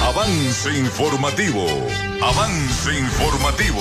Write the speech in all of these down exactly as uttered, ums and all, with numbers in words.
Avance informativo. Avance informativo.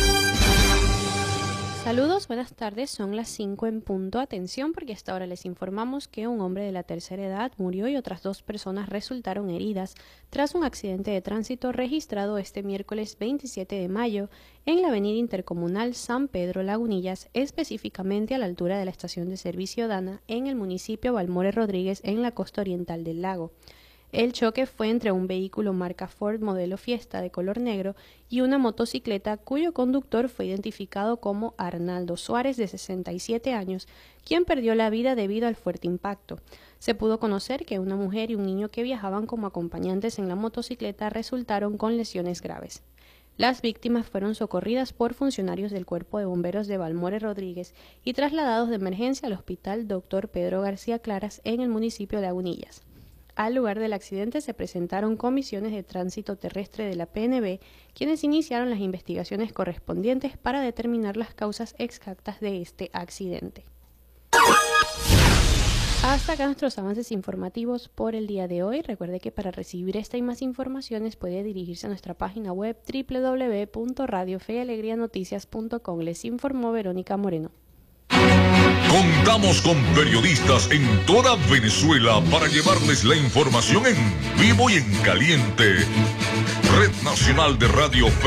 Saludos, buenas tardes, son las cinco en punto. Atención porque hasta ahora les informamos que un hombre de la tercera edad murió y otras dos personas resultaron heridas tras un accidente de tránsito registrado este miércoles veintisiete de mayo en la avenida intercomunal San Pedro Lagunillas, específicamente a la altura de la estación de servicio Dana en el municipio Balmores Rodríguez en la costa oriental del lago. El choque fue entre un vehículo marca Ford modelo Fiesta de color negro y una motocicleta cuyo conductor fue identificado como Arnaldo Suárez, de sesenta y siete años, quien perdió la vida debido al fuerte impacto. Se pudo conocer que una mujer y un niño que viajaban como acompañantes en la motocicleta resultaron con lesiones graves. Las víctimas fueron socorridas por funcionarios del Cuerpo de Bomberos de Balmores Rodríguez y trasladados de emergencia al Hospital doctor Pedro García Claras en el municipio de Lagunillas. Al lugar del accidente se presentaron comisiones de tránsito terrestre de la P N B, quienes iniciaron las investigaciones correspondientes para determinar las causas exactas de este accidente. Hasta acá nuestros avances informativos por el día de hoy. Recuerde que para recibir esta y más informaciones puede dirigirse a nuestra página web doble u doble u doble u punto radio fe y alegría noticias punto com. Les informó Verónica Moreno. Contamos con periodistas en toda Venezuela para llevarles la información en vivo y en caliente. Red Nacional de Radio Fe